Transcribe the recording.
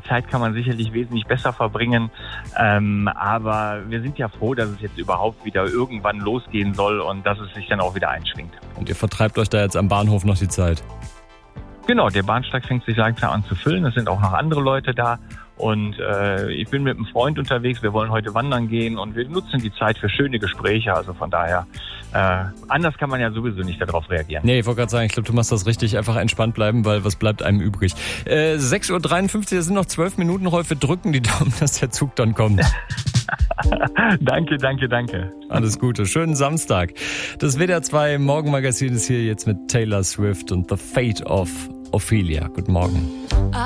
Die Zeit kann man sicherlich wesentlich besser verbringen. Aber wir sind ja froh, dass es jetzt überhaupt wieder irgendwann losgehen soll und dass es sich dann auch wieder einschwingt. Und ihr vertreibt euch da jetzt am Bahnhof noch die Zeit? Genau, der Bahnsteig fängt sich langsam an zu füllen. Es sind auch noch andere Leute da. Und ich bin mit einem Freund unterwegs. Wir wollen heute wandern gehen und wir nutzen die Zeit für schöne Gespräche. Also von daher, anders kann man ja sowieso nicht darauf reagieren. Nee, ich wollte gerade sagen, ich glaube, du machst das richtig. Einfach entspannt bleiben, weil was bleibt einem übrig? 6.53 Uhr, das sind noch 12 Minuten. Rolf, wir drücken die Daumen, dass der Zug dann kommt. Danke. Alles Gute, schönen Samstag. Das WDR 2 Morgenmagazin ist hier jetzt mit Taylor Swift und The Fate of Ophelia. Guten Morgen.